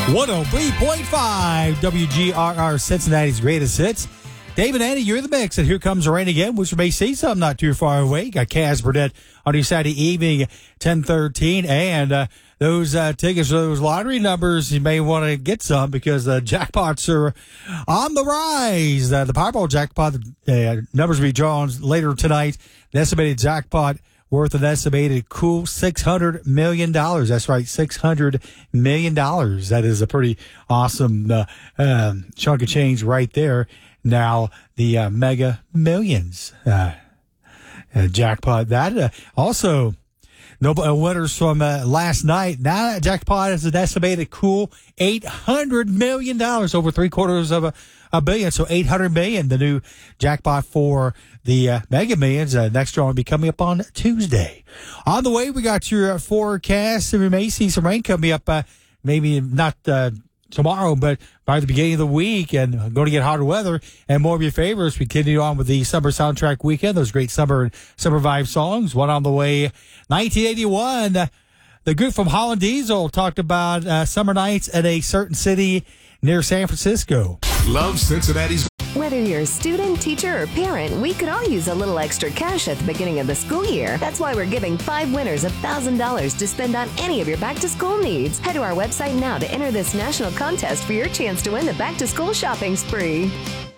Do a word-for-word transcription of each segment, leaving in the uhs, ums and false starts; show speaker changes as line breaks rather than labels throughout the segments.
one oh three point five W G R R, Cincinnati's greatest hits. David, Andy, you're in the mix, and here comes the rain again, which you may see some not too far away. Got Kaz Burnett on your Saturday evening, ten thirteen, and uh, those uh, tickets, those lottery numbers, you may want to get some because the jackpots are on the rise. Uh, the Powerball jackpot uh, numbers will be drawn later tonight. The estimated jackpot worth an estimated cool six hundred million dollars. That's right, six hundred million dollars. That is a pretty awesome uh, uh, chunk of change right there. Now, the uh, Mega Millions uh, uh, jackpot. That uh, also, no uh, winners from uh, last night. Now that jackpot is an estimated cool eight hundred million dollars, over three quarters of a, a billion. So eight hundred million dollars, the new jackpot for the uh, Mega Millions. Uh, next draw will be coming up on Tuesday. On the way, we got your uh, forecast. We may see some rain coming up, uh, maybe not uh, tomorrow, but by the beginning of the week, and going to get hotter weather and more of your favorites. We continue on with the summer soundtrack weekend, those great summer and summer vibe songs. One on the way, nineteen eighty-one. Uh, the group from Holland Diesel talked about uh, summer nights at a certain city near San Francisco.
Love Cincinnati's.
Whether you're a student, teacher, or parent, we could all use a little extra cash at the beginning of the school year. That's why we're giving five winners one thousand dollars to spend on any of your back-to-school needs. Head to our website now to enter this national contest for your chance to win the back-to-school shopping spree.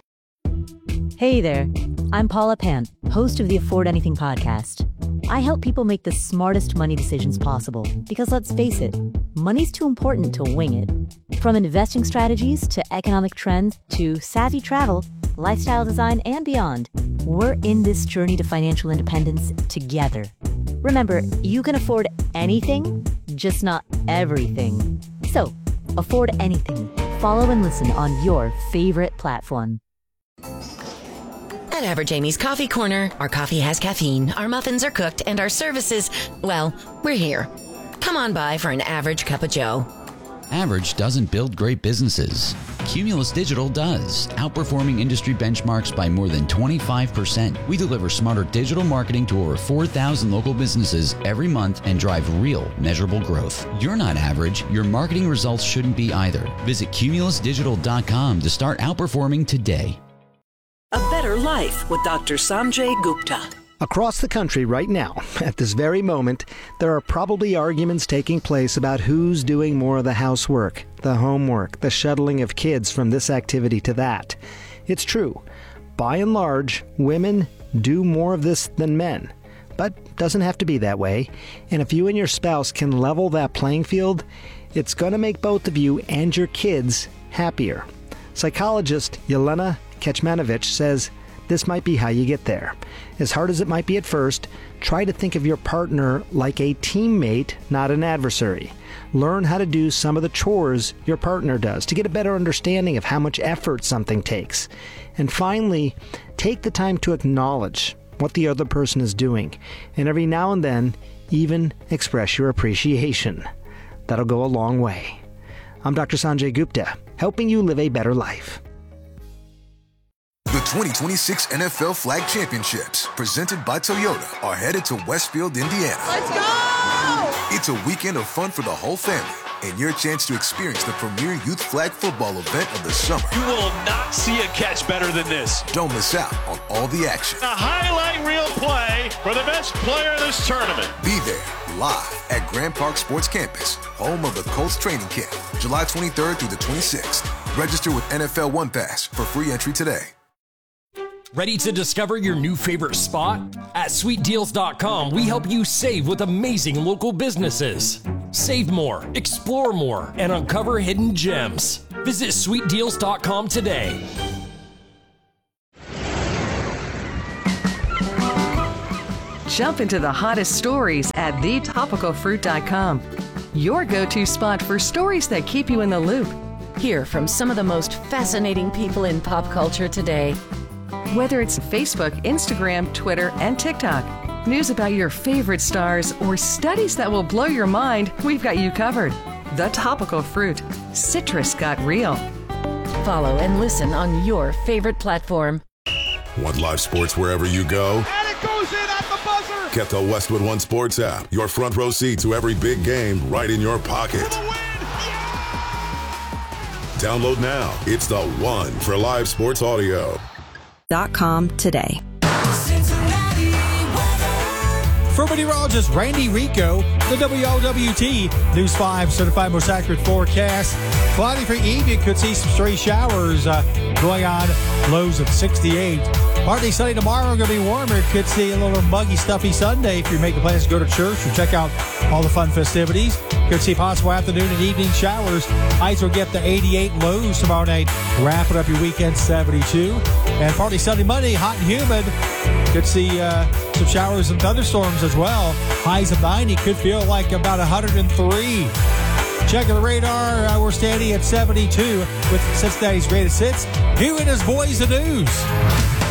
Hey there, I'm Paula Pant, host of the Afford Anything podcast. I help people make the smartest money decisions possible because, let's face it, money's too important to wing it. From investing strategies to economic trends to savvy travel, lifestyle design, and beyond, we're in this journey to financial independence together. Remember, you can afford anything, just not everything. So, afford anything. Follow and listen on your favorite platform.
At Average Amy's Coffee Corner, our coffee has caffeine, our muffins are cooked, and our services, well, we're here. Come on by for an average cup of joe.
Average doesn't build great businesses. Cumulus Digital does, outperforming industry benchmarks by more than twenty-five percent. We deliver smarter digital marketing to over four thousand local businesses every month and drive real, measurable growth. You're not average. Your marketing results shouldn't be either. Visit cumulus digital dot com to start outperforming today.
A Better Life with Doctor Sanjay Gupta.
Across the country right now, at this very moment, there are probably arguments taking place about who's doing more of the housework, the homework, the shuttling of kids from this activity to that. It's true. By and large, women do more of this than men. But doesn't have to be that way. And if you and your spouse can level that playing field, it's going to make both of you and your kids happier. Psychologist Yelena Kecmanovic says this might be how you get there. As hard as it might be at first, try to think of your partner like a teammate, not an adversary. Learn how to do some of the chores your partner does to get a better understanding of how much effort something takes. And finally, take the time to acknowledge what the other person is doing, and every now and then, even express your appreciation. That'll go a long way. I'm Doctor Sanjay Gupta, helping you live a better life.
The twenty twenty-six N F L Flag Championships, presented by Toyota, are headed to Westfield, Indiana.
Let's go!
It's a weekend of fun for the whole family, and your chance to experience the premier youth flag football event of the summer.
You will not see a catch better than this.
Don't miss out on all the action.
A highlight reel play for the best player in this tournament.
Be there, live at Grand Park Sports Campus, home of the Colts training camp, July twenty-third through the twenty-sixth. Register with N F L One Pass for free entry today.
Ready to discover your new favorite spot? At sweet deals dot com, we help you save with amazing local businesses. Save more, explore more, and uncover hidden gems. Visit sweet deals dot com today.
Jump into the hottest stories at the topical fruit dot com. Your go-to spot for stories that keep you in the loop.
Hear from some of the most fascinating people in pop culture today.
Whether it's Facebook, Instagram, Twitter, and TikTok, news about your favorite stars, or studies that will blow your mind, we've got you covered. The Topical Fruit. Citrus got real.
Follow and listen on your favorite platform.
Want live sports wherever you go?
And it goes in at the buzzer!
Get the Westwood One Sports app. Your front row seat to every big game right in your pocket.
Download now. It's the one for live sports audio.
Dot com today.
For meteorologist Randy Rico, the W O W T News five certified most accurate forecast. Cloudy for evening, could see some stray showers uh, going on, lows of sixty-eight. Partly sunny tomorrow, going to be warmer. Could see a little muggy, stuffy Sunday if you're making plans to go to church or check out all the fun festivities. Could see possible afternoon and evening showers. Highs will get to eighty-eight, lows tomorrow night. Wrapping up your weekend, seventy-two. And partly sunny Monday, hot and humid. Could see uh, some showers and thunderstorms as well. Highs of ninety, could feel like about one hundred three. Checking the radar, uh, we're standing at seventy-two with Cincinnati's greatest hits. Hugh and his boys, the news.